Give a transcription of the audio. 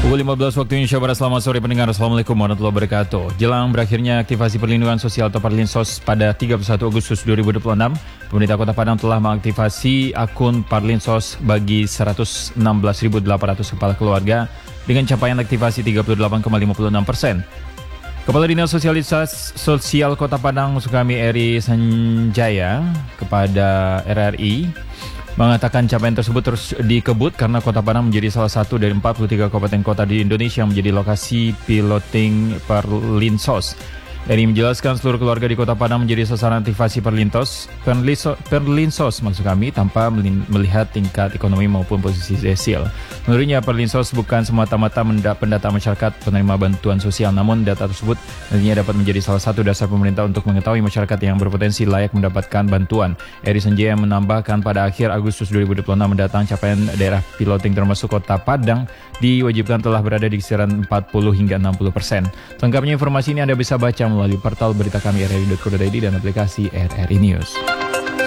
Pukul 15 waktu Indonesia Barat. Selamat sore pendengar. Assalamualaikum warahmatullahi wabarakatuh. Jelang berakhirnya aktivasi perlindungan sosial atau Perlinsos pada 31 Agustus 2026, pemerintah Kota Padang telah mengaktifasi akun Perlinsos bagi 116.800 kepala keluarga dengan capaian aktivasi 38,56%. Kepala Dinas Sosial Kota Padang Sukami Eri Sanjaya kepada RRI mengatakan capaian tersebut terus dikebut karena Kota Padang menjadi salah satu dari 43 kabupaten kota di Indonesia yang menjadi lokasi piloting Perlinsos. Eri menjelaskan seluruh keluarga di Kota Padang menjadi sasaran aktivasi Perlinsos maksud kami tanpa melihat tingkat ekonomi maupun posisi sosial. Menurutnya Perlinsos bukan semata-mata pendataan masyarakat penerima bantuan sosial, namun data tersebut nantinya dapat menjadi salah satu dasar pemerintah untuk mengetahui masyarakat yang berpotensi layak mendapatkan bantuan. Eri Sanjaya menambahkan pada akhir Agustus 2026 mendatang capaian daerah piloting termasuk Kota Padang diwajibkan telah berada di kisaran 40 hingga 60%. Lengkapnya informasi ini Anda bisa baca melalui portal berita kami rri.co.id dan aplikasi RRI News.